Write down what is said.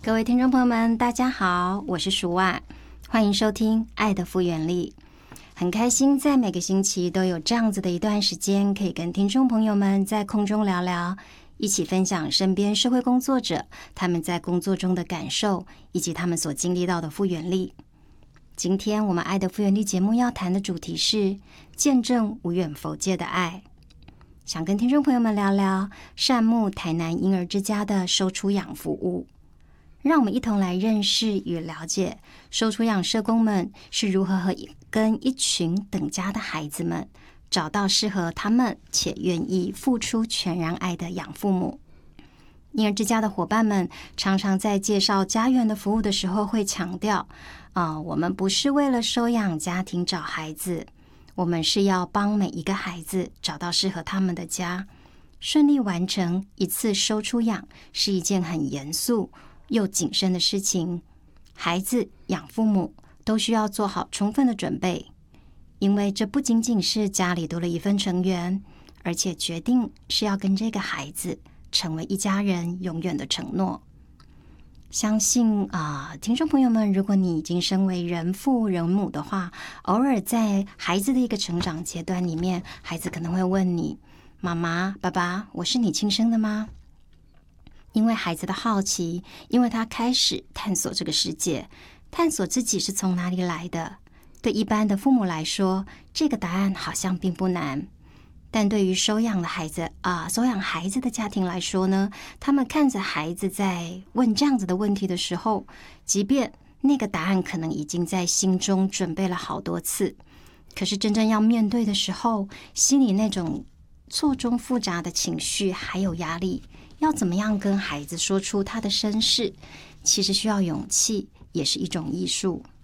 各位听众朋友们，大家好，我是舒婉，欢迎收听《爱的复原力》。很开心在每个星期都有这样子的一段时间，可以跟听众朋友们在空中聊聊，一起分享身边社会工作者他们在工作中的感受，以及他们所经历到的复原力。今天我们爱的复原力节目要谈的主题是见证无远弗届的爱，想跟听众朋友们聊聊善牧台南婴儿之家的收出养服务，让我们一同来认识与了解收出养社工们是如何跟一群等家的孩子们找到适合他们且愿意付出全然爱的养父母。婴儿之家的伙伴们常常在介绍家园的服务的时候会强调我们不是为了收养家庭找孩子，我们是要帮每一个孩子找到适合他们的家。顺利完成一次收出养是一件很严肃又谨慎的事情，孩子、养父母都需要做好充分的准备，因为这不仅仅是家里多了一份成员，而且决定是要跟这个孩子成为一家人永远的承诺。相信听众朋友们，如果你已经身为人父人母的话，偶尔在孩子的一个成长阶段里面，孩子可能会问你：妈妈、爸爸，我是你亲生的吗？因为孩子的好奇，因为他开始探索这个世界，探索自己是从哪里来的。对一般的父母来说，这个答案好像并不难，但对于收养孩子的家庭来说呢，他们看着孩子在问这样子的问题的时候，即便那个答案可能已经在心中准备了好多次，可是真正要面对的时候，心里那种错综复杂的情绪还有压力，要怎么样跟孩子说出他的身世，其实需要勇气，也是一种艺术。